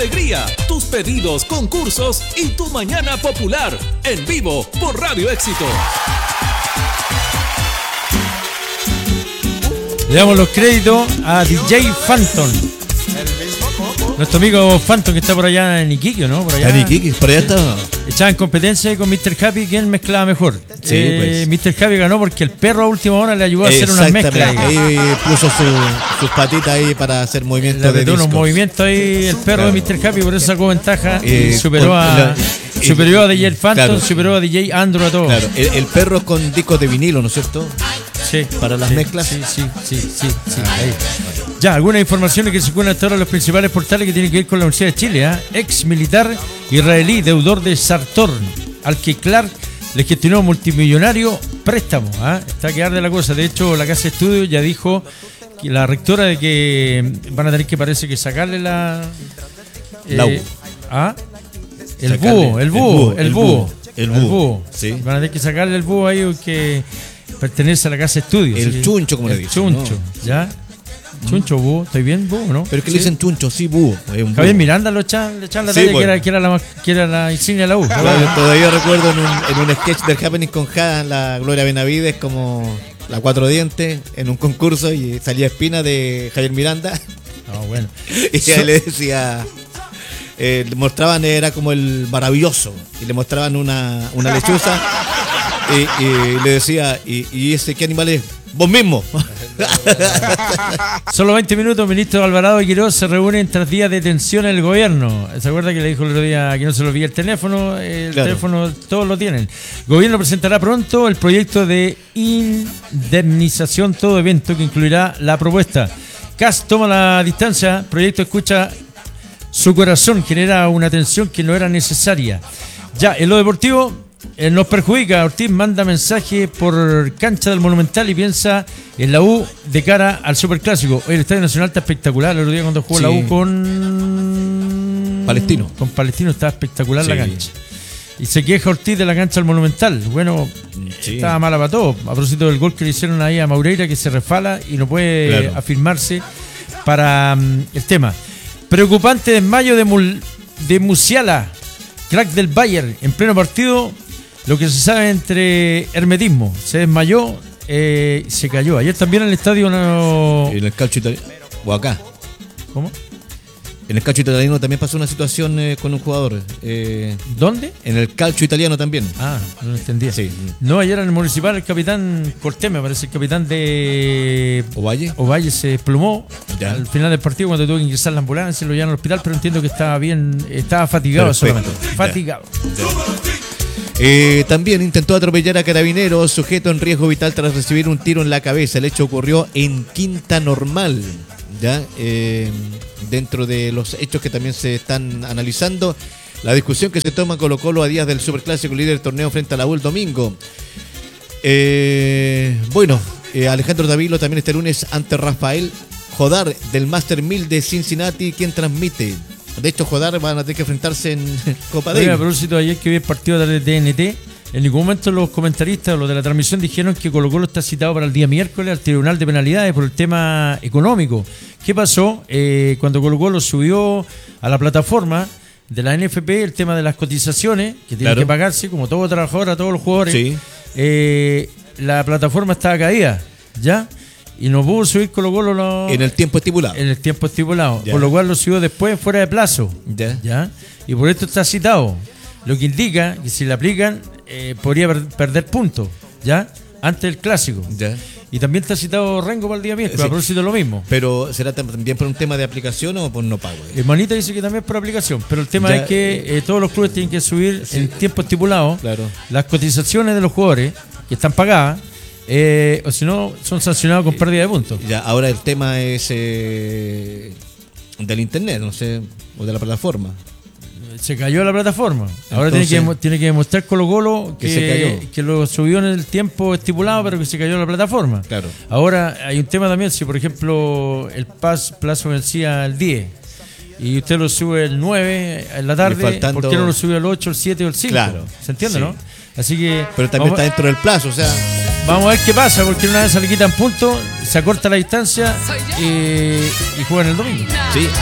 alegría, tus pedidos, concursos y tu mañana popular. En vivo por Radio Éxito. Le damos los créditos a DJ Phantom. Nuestro amigo Phantom que está por allá en Iquique, ¿no? Por allá. En Iquique, por allá está. Estaba en competencia con Mr. Happy, ¿quién mezclaba mejor? Sí, pues. Mr. Happy ganó porque el perro a última hora le ayudó a hacer unas mezclas. Ahí puso sus patitas ahí para hacer movimientos de unos movimientos ahí el perro de Mr. Happy, por eso sacó ventaja y superó a DJ Phantom, claro. Superó a DJ Andrew, a todos. Claro, el perro es con discos de vinilo, ¿no es cierto? Sí. Para las mezclas. Sí. Ahí. Ya, algunas informaciones que se cuentan hasta ahora en los principales portales que tienen que ver con la Universidad de Chile. Ex militar israelí, deudor de Sartor, al que Clark le gestionó multimillonario préstamo. Está que arde la cosa. De hecho, la casa de estudio ya dijo que la rectora de que van a tener que, parece que sacarle la El búho. Sí. Van a tener que sacarle el búho ahí que pertenece a la casa de estudios. El chuncho, como le dicen. Chuncho, ¿no? ¿Ya? Chuncho, búho, ¿estoy bien? ¿Búho, no? Pero es que le dicen chuncho, sí, búho. Javier Miranda le echan la talla, bueno. que era la insignia de la U. Todavía recuerdo en un sketch del Happening con la Gloria Benavides como la Cuatro Dientes en un concurso y salía Espina de Javier Miranda. Bueno. Y ella le decía... le mostraban, era como el maravilloso, y le mostraban una lechuza y le decía, ¿y ese qué animal es? Vos mismo. Solo 20 minutos, ministro Alvarado y Quiroz se reúnen tras días de tensión en el gobierno. ¿Se acuerda que le dijo el otro día que no se lo olvide el teléfono? Claro. Teléfono todos lo tienen. El gobierno presentará pronto el proyecto de indemnización todo evento que incluirá la propuesta. Kast toma la distancia, proyecto escucha su corazón, genera una tensión que no era necesaria. Ya, en lo deportivo nos perjudica. Ortiz manda mensaje por cancha del Monumental y piensa en la U de cara al Superclásico. Hoy el Estadio Nacional está espectacular. El otro día cuando jugó la U con Palestino estaba espectacular la cancha. Y se queja Ortiz de la cancha del Monumental. Bueno, estaba mala para todo. A propósito del gol que le hicieron ahí a Maureira, que se resfala y no puede afirmarse para el tema. Preocupante desmayo de Musiala, crack del Bayern, en pleno partido. Lo que se sabe entre hermetismo. Se desmayó, se cayó. Ayer también en el estadio... En el calcio italiano. O acá. ¿Cómo? En el calcio italiano también pasó una situación con un jugador. ¿Dónde? En el calcio italiano también. No lo entendía. Sí. No, ayer en el Municipal el capitán Cortés, me parece, el capitán de Ovalle se desplomó al final del partido cuando tuvo que ingresar la ambulancia, lo llevaron al hospital, pero entiendo que estaba bien, estaba fatigado. Perfecto. Solamente. Fatigado. También intentó atropellar a carabineros, sujeto en riesgo vital tras recibir un tiro en la cabeza. El hecho ocurrió en Quinta Normal. ¿Ya? Dentro de los hechos que también se están analizando, la discusión que se toma Colo-Colo a días del Superclásico, líder del torneo frente a la U el domingo. Alejandro Davilo también este lunes ante Rafael Jodar del Master 1000 de Cincinnati, quien transmite. De hecho, Jodar van a tener que enfrentarse en Copa Davis. A propósito, ayer que vi el partido de TNT, en ningún momento los comentaristas o los de la transmisión dijeron que Colo-Colo está citado para el día miércoles al Tribunal de Penalidades por el tema económico. ¿Qué pasó? Cuando Colo-Colo subió a la plataforma de la NFP el tema de las cotizaciones que tienen que pagarse, como todo trabajador, a todos los jugadores, la plataforma estaba caída, ¿ya? Y no pudo subir Colo-Colo en el tiempo estipulado. Por lo cual lo subió después fuera de plazo. ¿Ya? Y por esto está citado. Lo que indica que si le aplican podría perder puntos, ¿ya? Antes del clásico. Ya. Y también está citado Rengo para el día miércoles, a propósito de lo mismo. Pero ¿será también por un tema de aplicación o por no pago? Manita dice que también es por aplicación, pero el tema es que todos los clubes tienen que subir en tiempo estipulado las cotizaciones de los jugadores que están pagadas, o si no, son sancionados con pérdida de puntos. Ya, ahora el tema es del internet, no sé, o de la plataforma. Se cayó la plataforma. Ahora entonces, tiene que demostrar Colo-Colo que lo subió en el tiempo estipulado, pero que se cayó la plataforma. Claro. Ahora hay un tema también, si por ejemplo el plazo vencía el 10 y usted lo sube el 9 en la tarde, ¿por qué no lo sube el 8, el 7 o el 5? Claro. ¿Se entiende, no? Así que... Pero también está dentro del plazo, o sea... Vamos a ver qué pasa, porque una vez se le quitan puntos, se acorta la distancia y juegan el domingo. Sí,